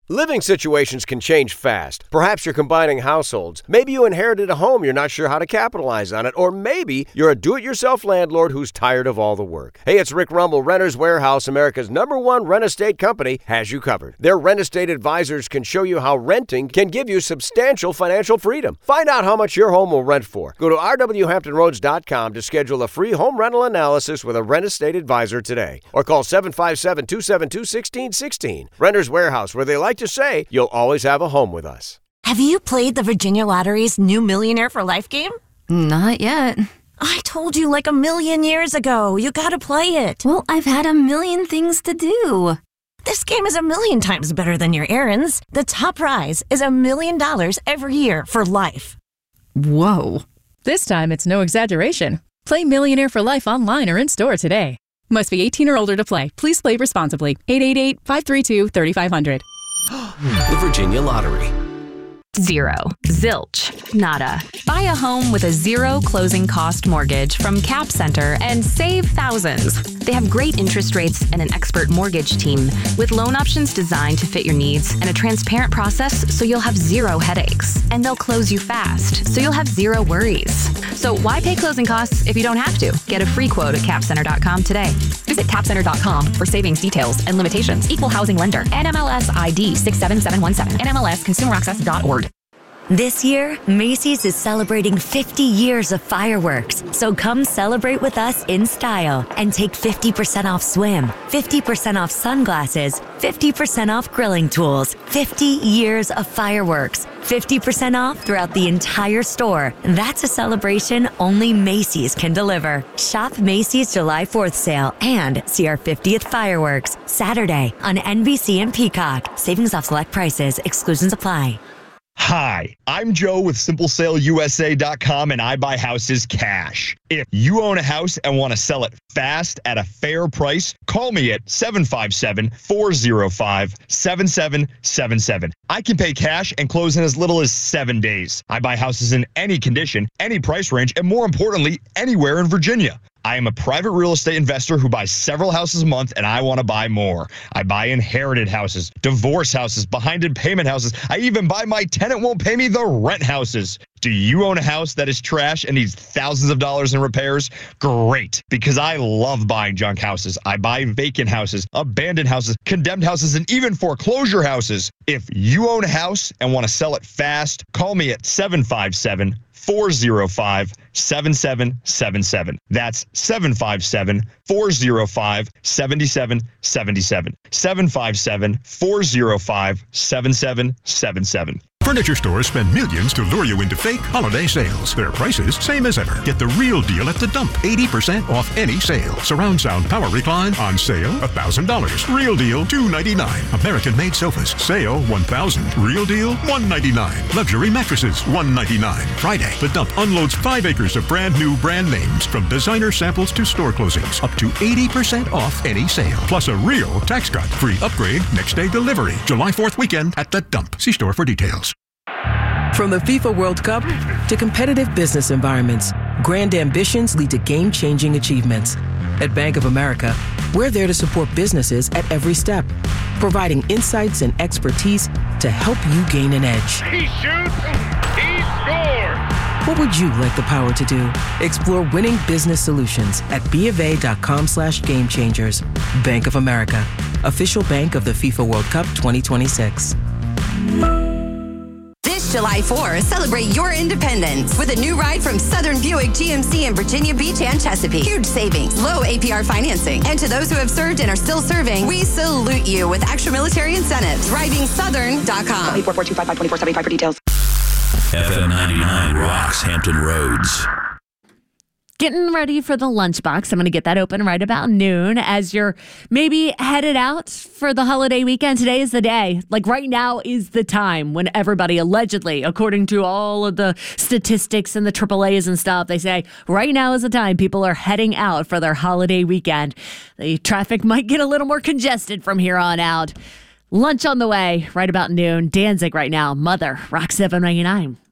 Living situations can change fast. Perhaps you're combining households. Maybe you inherited a home you're not sure how to capitalize on it. Or maybe you're a do-it-yourself landlord who's tired of all the work. Hey, it's Rick Rumble. Renters Warehouse, America's #1 rent estate company, has you covered. Their rent estate advisors can show you how renting can give you substantial financial freedom. Find out how much your home will rent for. Go to rwhamptonroads.com to schedule a free home rental analysis with a rent estate advisor today. Or call 757-272-1616. Renters Warehouse, where they like to say, you'll always have a home with us. Have you played the Virginia Lottery's new Millionaire for Life game? Not yet. I told you like a million years ago. You gotta play it. Well, I've had a million things to do. This game is a million times better than your errands. The top prize is $1 million every year for life. Whoa. This time, it's no exaggeration. Play Millionaire for Life online or in-store today. Must be 18 or older to play. Please play responsibly. 888-532-3500. The Virginia Lottery. Zero. Zilch. Nada. Buy a home with a zero closing cost mortgage from Cap Center and save thousands. They have great interest rates and an expert mortgage team with loan options designed to fit your needs and a transparent process so you'll have zero headaches. And they'll close you fast so you'll have zero worries. So why pay closing costs if you don't have to? Get a free quote at capcenter.com today. Visit capcenter.com for savings details and limitations. Equal housing lender. NMLS ID 67717. NMLSconsumeraccess.org. This year, Macy's is celebrating 50 years of fireworks. So come celebrate with us in style and take 50% off swim, 50% off sunglasses, 50% off grilling tools, 50 years of fireworks, 50% off throughout the entire store. That's a celebration only Macy's can deliver. Shop Macy's July 4th sale and see our 50th fireworks Saturday on NBC and Peacock. Savings off select prices. Exclusions apply. Hi, I'm Joe with SimpleSaleUSA.com, and I buy houses cash. If you own a house and want to sell it fast at a fair price, call me at 757-405-7777. I can pay cash and close in as little as 7 days. I buy houses in any condition, any price range, and more importantly, anywhere in Virginia. I am a private real estate investor who buys several houses a month, and I want to buy more. I buy inherited houses, divorce houses, behind in payment houses. I even buy my tenant won't pay me the rent houses. Do you own a house that is trash and needs thousands of dollars in repairs? Great, because I love buying junk houses. I buy vacant houses, abandoned houses, condemned houses, and even foreclosure houses. If you own a house and want to sell it fast, call me at 757-405-7777. That's 757-405-7777. 757-405-7777. Furniture stores spend millions to lure you into fake holiday sales. Their prices, same as ever. Get the real deal at the dump. 80% off any sale. Surround sound power recline on sale, $1,000. Real deal, $299. American-made sofas, sale, $1,000. Real deal, $199. Luxury mattresses, $199. Friday, the dump unloads 5 acres of brand new brand names, from designer samples to store closings. Up to 80% off any sale. Plus a real tax cut. Free upgrade, next day delivery. July 4th weekend at the dump. See store for details. From the FIFA World Cup to competitive business environments, grand ambitions lead to game-changing achievements. At Bank of America, we're there to support businesses at every step, providing insights and expertise to help you gain an edge. He shoots, he scores! What would you like the power to do? Explore winning business solutions at BofA.com/gamechangers. Bank of America, official bank of the FIFA World Cup 2026. July 4th, celebrate your independence with a new ride from Southern Buick GMC in Virginia Beach and Chesapeake. Huge savings, low APR financing. And to those who have served and are still serving, we salute you with extra military incentives. DrivingSouthern.com. 844-255-2475 for details. FM 99 rocks Hampton Roads. Getting ready for the lunchbox. I'm going to get that open right about noon as you're maybe headed out for the holiday weekend. Today is the day. Like right now is the time when everybody allegedly, according to all of the statistics and the AAAs and stuff, they say right now is the time people are heading out for their holiday weekend. The traffic might get a little more congested from here on out. Lunch on the way right about noon. Danzig right now. Mother, Rock 799.